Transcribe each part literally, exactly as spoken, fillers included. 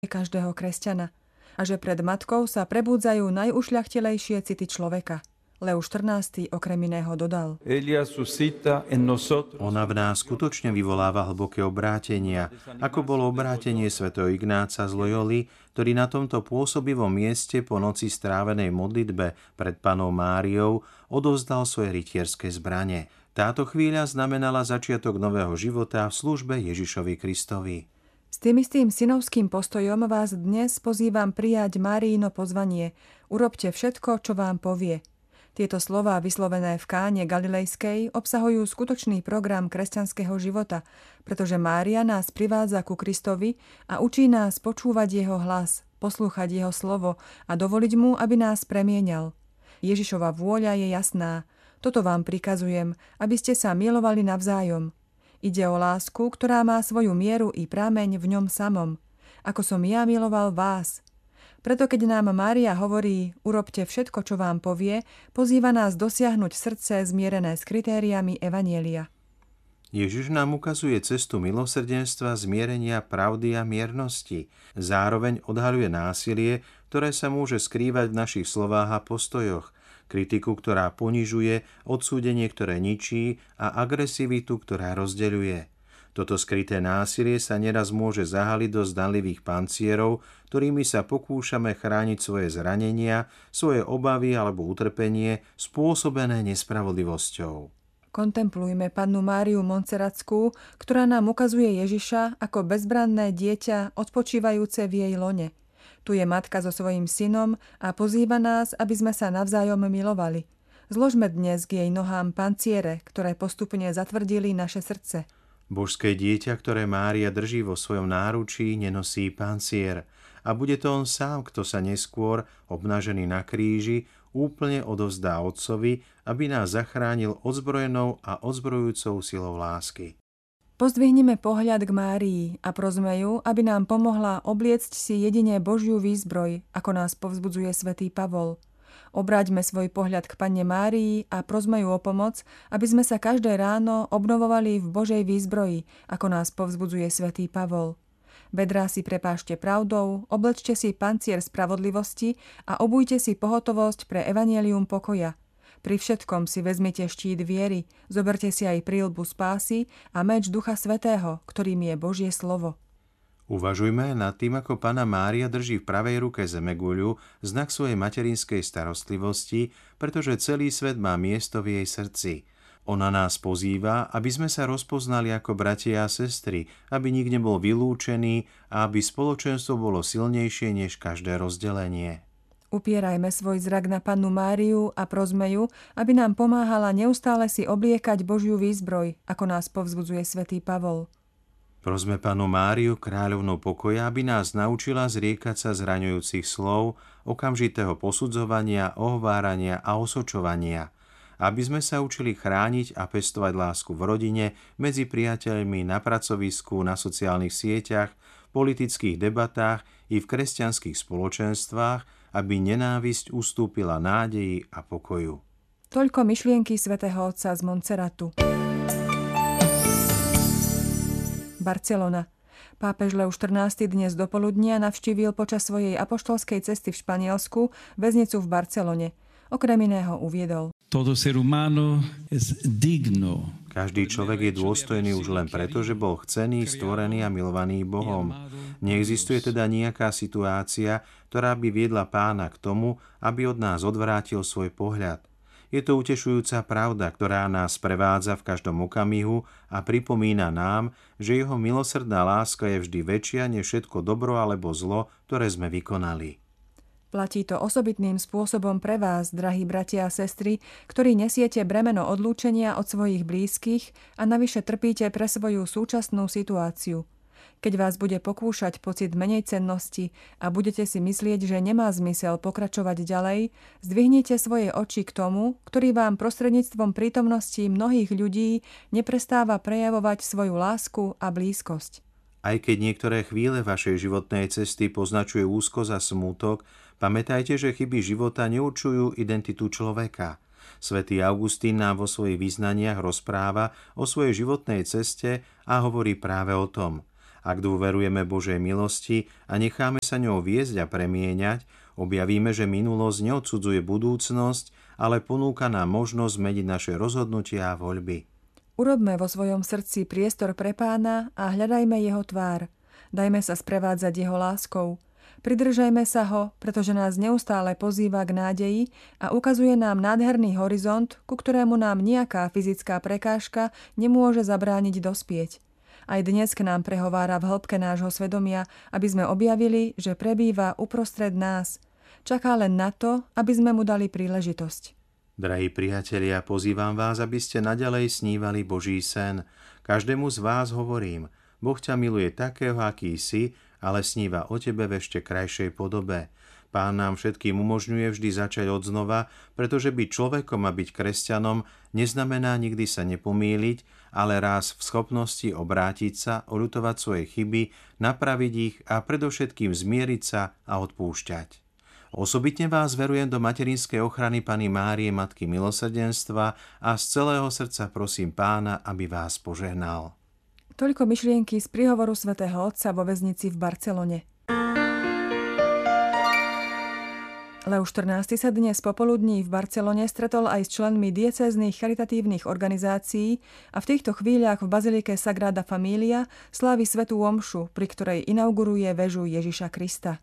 každého kresťana a že pred matkou sa prebúdzajú najušľachtilejšie city človeka. Leo štrnásty okrem iného dodal: Ona v nás skutočne vyvoláva hlboké obrátenia, ako bolo obrátenie svätého Ignáca z Loyoli, ktorý na tomto pôsobivom mieste po noci strávenej modlitbe pred Pannou Máriou odovzdal svoje rytierské zbrane. Táto chvíľa znamenala začiatok nového života v službe Ježišovi Kristovi. S tým istým synovským postojom vás dnes pozývam prijať Máriino pozvanie. Urobte všetko, čo vám povie. Tieto slová, vyslovené v Káne Galilejskej, obsahujú skutočný program kresťanského života, pretože Mária nás privádza ku Kristovi a učí nás počúvať jeho hlas, poslúchať jeho slovo a dovoliť mu, aby nás premieňal. Ježišova vôľa je jasná. Toto vám prikazujem, aby ste sa milovali navzájom. Ide o lásku, ktorá má svoju mieru i prameň v ňom samom, ako som ja miloval vás. Preto keď nám Mária hovorí, urobte všetko, čo vám povie, pozýva nás dosiahnuť srdce zmierené s kritériami evanjelia. Ježiš nám ukazuje cestu milosrdenstva, zmierenia, pravdy a miernosti. Zároveň odhaľuje násilie, ktoré sa môže skrývať v našich slovách a postojoch, kritiku, ktorá ponižuje, odsúdenie, ktoré ničí a agresivitu, ktorá rozdeľuje. Toto skryté násilie sa neraz môže zahaliť do zdanlivých pancierov, ktorými sa pokúšame chrániť svoje zranenia, svoje obavy alebo utrpenie spôsobené nespravodlivosťou. Kontemplujme pannu Máriu Montserratskú, ktorá nám ukazuje Ježiša ako bezbranné dieťa odpočívajúce v jej lone. Tu je matka so svojím synom a pozýva nás, aby sme sa navzájom milovali. Zložme dnes k jej nohám panciere, ktoré postupne zatvrdili naše srdce. Božské dieťa, ktoré Mária drží vo svojom náručí, nenosí pancier. A bude to on sám, kto sa neskôr, obnažený na kríži, úplne odovzdá Otcovi, aby nás zachránil odzbrojenou a odzbrojujúcou silou lásky. Pozdvihnime pohľad k Márii a prosme ju, aby nám pomohla obliecť si jedine Božiu výzbroj, ako nás povzbudzuje svätý Pavol. Obráťme svoj pohľad k Panne Márii a prosme ju o pomoc, aby sme sa každé ráno obnovovali v Božej výzbroji, ako nás povzbudzuje svätý Pavol. Bedrá si prepášte pravdou, oblečte si pancier spravodlivosti a obujte si pohotovosť pre evanjelium pokoja. Pri všetkom si vezmite štít viery, zoberte si aj príľbu spásy a meč Ducha Svätého, ktorým je Božie slovo. Uvažujme nad tým, ako Panna Mária drží v pravej ruke zemeguľu, znak svojej materinskej starostlivosti, pretože celý svet má miesto v jej srdci. Ona nás pozýva, aby sme sa rozpoznali ako bratia a sestry, aby nik nebol vylúčený a aby spoločenstvo bolo silnejšie než každé rozdelenie. Upierajme svoj zrak na Pannu Máriu a prosme ju, aby nám pomáhala neustále si obliekať Božiu výzbroj, ako nás povzbudzuje svätý Pavol. Prosme Pannu Máriu, kráľovnú pokoja, aby nás naučila zriekať sa zraňujúcich slov, okamžitého posudzovania, ohovárania a osočovania, aby sme sa učili chrániť a pestovať lásku v rodine, medzi priateľmi, na pracovisku, na sociálnych sieťach, politických debatách i v kresťanských spoločenstvách, aby nenávisť ustúpila nádeji a pokoju. Toľko myšlienky svätého otca z Montserratu. Barcelona. Pápež Leo štrnásty dnes dopoludnia navštívil počas svojej apoštolskej cesty v Španielsku väznicu v Barcelone. Okrem iného uviedol: Todo ser humano es digno. Každý človek je dôstojný už len preto, že bol chcený, stvorený a milovaný Bohom. Neexistuje teda nejaká situácia, ktorá by viedla Pána k tomu, aby od nás odvrátil svoj pohľad. Je to utešujúca pravda, ktorá nás prevádza v každom okamihu a pripomína nám, že jeho milosrdná láska je vždy väčšia než všetko dobro alebo zlo, ktoré sme vykonali. Platí to osobitným spôsobom pre vás, drahí bratia a sestry, ktorí nesiete bremeno odlúčenia od svojich blízkych a navyše trpíte pre svoju súčasnú situáciu. Keď vás bude pokúšať pocit menejcennosti a budete si myslieť, že nemá zmysel pokračovať ďalej, zdvihnite svoje oči k tomu, ktorý vám prostredníctvom prítomnosti mnohých ľudí neprestáva prejavovať svoju lásku a blízkosť. Aj keď niektoré chvíle vašej životnej cesty poznačuje úzkosť a smútok, pamätajte, že chyby života neurčujú identitu človeka. Svätý Augustín nám vo svojich vyznaniach rozpráva o svojej životnej ceste a hovorí práve o tom. Ak dôverujeme Božej milosti a necháme sa ňou viesť a premieňať, objavíme, že minulosť neodsudzuje budúcnosť, ale ponúka nám možnosť zmeniť naše rozhodnutia a voľby. Urobme vo svojom srdci priestor pre Pána a hľadajme jeho tvár. Dajme sa sprevádzať jeho láskou. Pridržajme sa ho, pretože nás neustále pozýva k nádeji a ukazuje nám nádherný horizont, ku ktorému nám nejaká fyzická prekážka nemôže zabrániť dospieť. Aj dnes k nám prehovára v hĺbke nášho svedomia, aby sme objavili, že prebýva uprostred nás. Čaká len na to, aby sme mu dali príležitosť. Drahí priatelia, pozývam vás, aby ste naďalej snívali Boží sen. Každému z vás hovorím, Boh ťa miluje takého, aký si, ale sníva o tebe v ešte krajšej podobe. Pán nám všetkým umožňuje vždy začať odznova, pretože byť človekom a byť kresťanom neznamená nikdy sa nepomýliť, ale raz v schopnosti obrátiť sa, oľutovať svoje chyby, napraviť ich a predovšetkým zmieriť sa a odpúšťať. Osobitne vás verujem do materinskej ochrany Panny Márie, Matky milosrdenstva a z celého srdca prosím Pána, aby vás požehnal. Toľko myšlienky z príhovoru svätého Otca vo väznici v Barcelone. Leo štrnásty sa dnes popoludní v Barcelone stretol aj s členmi diecéznych charitatívnych organizácií a v týchto chvíľach v bazilike Sagrada Familia slávi svätú omšu, pri ktorej inauguruje väžu Ježiša Krista.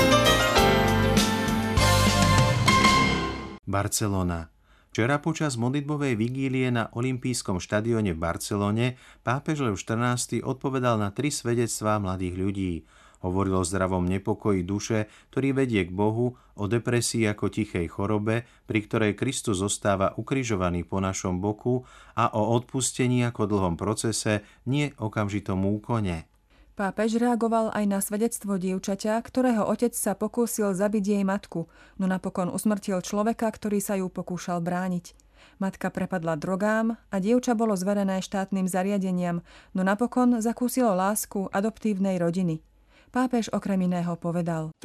Barcelona. Včera počas modlitbovej vigílie na olympijskom štadióne v Barcelone pápež Leo štrnásty odpovedal na tri svedectvá mladých ľudí. Hovoril o zdravom nepokoji duše, ktorý vedie k Bohu, o depresii ako tichej chorobe, pri ktorej Kristus zostáva ukrižovaný po našom boku, a o odpustení ako dlhom procese, nie okamžitom úkone. Pápež reagoval aj na svedectvo dievčaťa, ktorého otec sa pokúsil zabiť jej matku, no napokon usmrtil človeka, ktorý sa ju pokúšal brániť. Matka prepadla drogám a dievča bolo zverené štátnym zariadeniam, no napokon zakúsilo lásku adoptívnej rodiny. Pápež okrem iného povedal: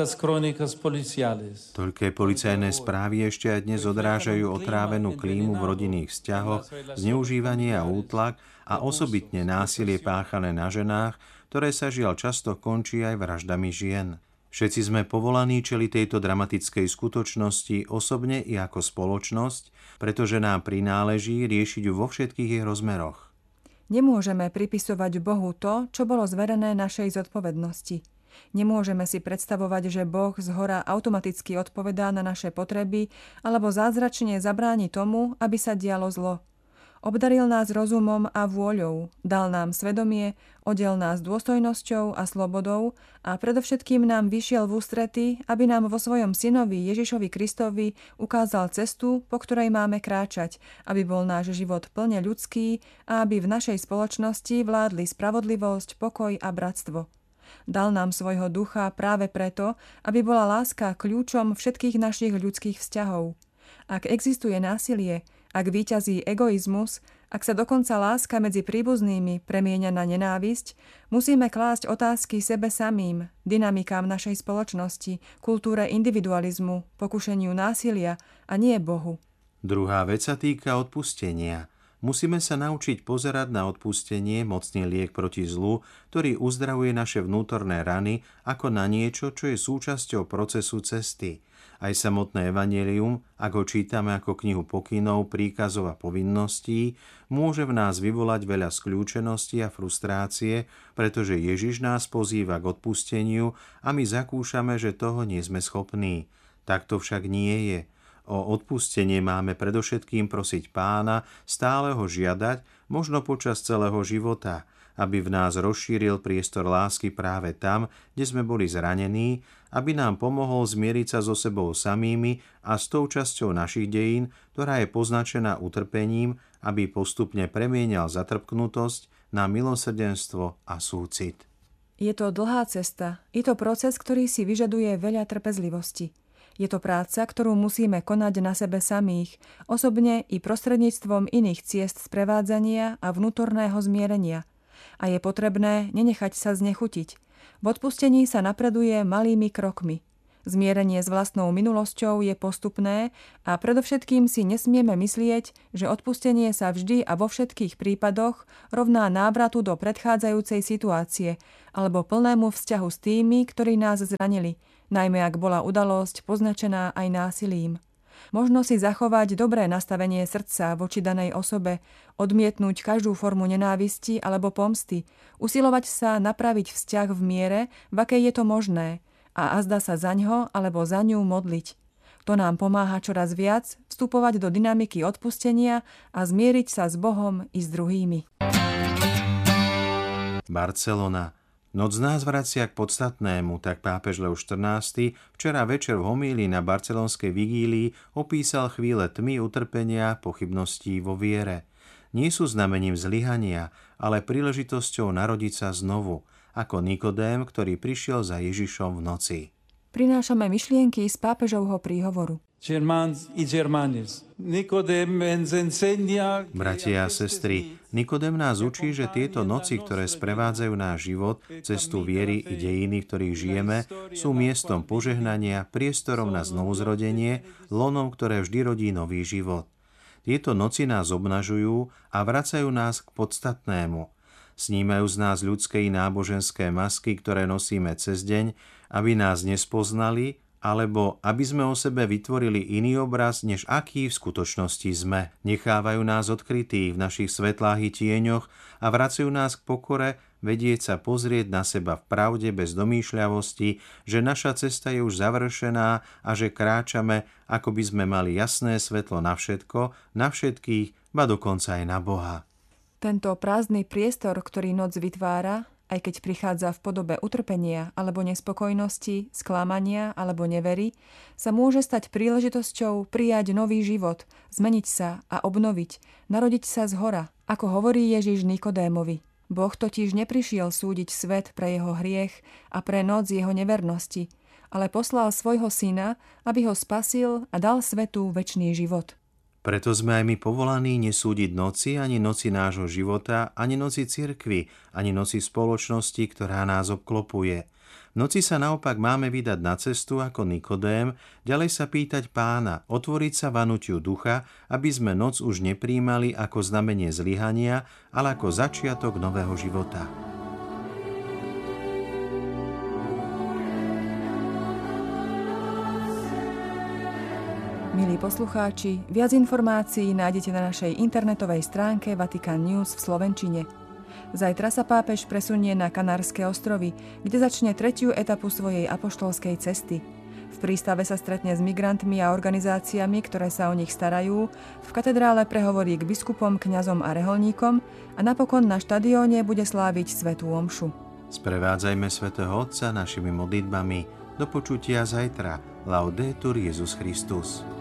Toľké policajné správy ešte aj dnes odrážajú otrávenú klímu v rodinných vzťahoch, zneužívanie a útlak a osobitne násilie páchané na ženách, ktoré sa žiaľ často končí aj vraždami žien. Všetci sme povolaní čeliť tejto dramatickej skutočnosti osobne i ako spoločnosť, pretože nám prináleží riešiť ju vo všetkých jej rozmeroch. Nemôžeme pripisovať Bohu to, čo bolo zverené našej zodpovednosti. Nemôžeme si predstavovať, že Boh zhora automaticky odpovedá na naše potreby alebo zázračne zabráni tomu, aby sa dialo zlo. Obdaril nás rozumom a vôľou, dal nám svedomie, oddiel nás dôstojnosťou a slobodou a predovšetkým nám vyšiel v ústrety, aby nám vo svojom synovi Ježišovi Kristovi ukázal cestu, po ktorej máme kráčať, aby bol náš život plne ľudský a aby v našej spoločnosti vládli spravodlivosť, pokoj a bratstvo. Dal nám svojho ducha práve preto, aby bola láska kľúčom všetkých našich ľudských vzťahov. Ak existuje násilie, ak víťazí egoizmus, ak sa dokonca láska medzi príbuznými premieňa na nenávisť, musíme klásť otázky sebe samým, dynamikám našej spoločnosti, kultúre individualizmu, pokušeniu násilia a nie Bohu. Druhá vec sa týka odpustenia. Musíme sa naučiť pozerať na odpustenie, mocný liek proti zlu, ktorý uzdravuje naše vnútorné rany, ako na niečo, čo je súčasťou procesu cesty. Aj samotné evanjelium, ak ho čítame ako knihu pokynov, príkazov a povinností, môže v nás vyvolať veľa skľúčenosti a frustrácie, pretože Ježiš nás pozýva k odpusteniu a my zakúšame, že toho nie sme schopní. Tak to však nie je. O odpustenie máme predovšetkým prosiť Pána, stále ho žiadať, možno počas celého života, aby v nás rozšíril priestor lásky práve tam, kde sme boli zranení, aby nám pomohol zmieriť sa so sebou samými a s tou časťou našich dejín, ktorá je poznačená utrpením, aby postupne premienial zatrpknutosť na milosrdenstvo a súcit. Je to dlhá cesta, je to proces, ktorý si vyžaduje veľa trpezlivosti. Je to práca, ktorú musíme konať na sebe samých, osobne i prostredníctvom iných ciest sprevádzania a vnútorného zmierenia. A je potrebné nenechať sa znechutiť. V odpustení sa napreduje malými krokmi. Zmierenie s vlastnou minulosťou je postupné a predovšetkým si nesmieme myslieť, že odpustenie sa vždy a vo všetkých prípadoch rovná návratu do predchádzajúcej situácie alebo plnému vzťahu s tými, ktorí nás zranili, najmä ak bola udalosť poznačená aj násilím. Možno si zachovať dobré nastavenie srdca voči danej osobe, odmietnúť každú formu nenávisti alebo pomsty, usilovať sa napraviť vzťah v miere, v akej je to možné, a azda sa zaňho alebo za ňu modliť. To nám pomáha čoraz viac vstupovať do dynamiky odpustenia a zmieriť sa s Bohom i s druhými. Barcelona. Noc nás vracia k podstatnému, tak pápež Leo štrnásty včera večer v homílii na barcelonskej vigílii opísal chvíle tmy, utrpenia, pochybností vo viere. Nie sú znamením zlyhania, ale príležitosťou narodiť sa znovu, ako Nikodém, ktorý prišiel za Ježišom v noci. Prinášame myšlienky z pápežovho príhovoru. Bratia a sestry, Nikodém nás učí, že tieto noci, ktoré sprevádzajú náš život, cestu viery i dejiny, v ktorých žijeme, sú miestom požehnania, priestorom na znovuzrodenie, lonom, ktoré vždy rodí nový život. Tieto noci nás obnažujú a vracajú nás k podstatnému. Snímajú z nás ľudské i náboženské masky, ktoré nosíme cez deň, aby nás nespoznali, alebo aby sme o sebe vytvorili iný obraz, než aký v skutočnosti sme. Nechávajú nás odkrytých v našich svetlách i tieňoch a vracajú nás k pokore, vedieť sa pozrieť na seba v pravde bez domýšľavosti, že naša cesta je už završená a že kráčame, ako by sme mali jasné svetlo na všetko, na všetkých, ba dokonca aj na Boha. Tento prázdny priestor, ktorý noc vytvára, aj keď prichádza v podobe utrpenia alebo nespokojnosti, sklamania alebo nevery, sa môže stať príležitosťou prijať nový život, zmeniť sa a obnoviť, narodiť sa zhora, ako hovorí Ježiš Nikodémovi. Boh totiž neprišiel súdiť svet pre jeho hriech a pre noc jeho nevernosti, ale poslal svojho syna, aby ho spasil a dal svetu večný život. Preto sme aj my povolaní nesúdiť noci, ani noci nášho života, ani noci cirkvi, ani noci spoločnosti, ktorá nás obklopuje. V noci sa naopak máme vydať na cestu ako Nikodém, ďalej sa pýtať Pána, otvoriť sa vanutiu ducha, aby sme noc už nepríjmali ako znamenie zlyhania, ale ako začiatok nového života. Milí poslucháči, viac informácií nájdete na našej internetovej stránke Vatikan News v slovenčine. Zajtra sa pápež presunie na Kanárske ostrovy, kde začne tretiu etapu svojej apoštolskej cesty. V prístave sa stretne s migrantmi a organizáciami, ktoré sa o nich starajú, v katedrále prehovorí k biskupom, kňazom a reholníkom a napokon na štadióne bude sláviť svätú omšu. Sprevádzajme svätého Otca našimi modlitbami. Do počutia zajtra. Laudetur Jesus Christus.